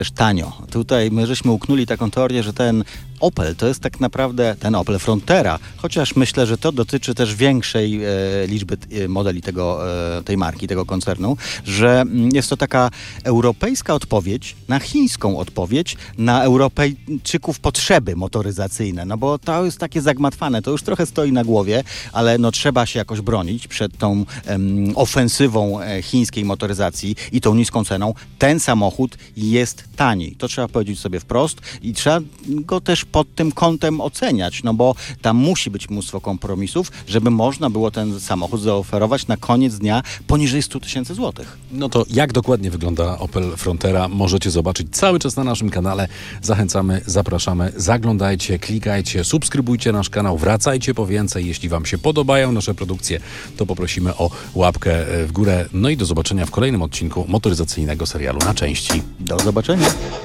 też tanio. Tutaj my żeśmy uknuli taką teorię, że ten Opel to jest tak naprawdę ten Opel Frontera, chociaż myślę, że to dotyczy też większej liczby modeli tej marki, tego koncernu, że jest to taka europejska odpowiedź na chińską odpowiedź na Europejczyków potrzeby motoryzacyjne, no bo to jest takie zagmatwane, to już trochę stoi na głowie, ale no trzeba się jakoś bronić przed tą ofensywą chińskiej motoryzacji i tą niską ceną. Ten samochód jest taniej. To trzeba powiedzieć sobie wprost i trzeba go też pod tym kątem oceniać, no bo tam musi być mnóstwo kompromisów, żeby można było ten samochód zaoferować na koniec dnia poniżej 100 000 złotych. No to jak dokładnie wygląda Opel Frontera możecie zobaczyć cały czas na naszym kanale. Zachęcamy, zapraszamy, zaglądajcie, klikajcie, subskrybujcie nasz kanał, wracajcie po więcej. Jeśli Wam się podobają nasze produkcje, to poprosimy o łapkę w górę. No i do zobaczenia w kolejnym odcinku motoryzacyjnego serialu Na części. Do zobaczenia.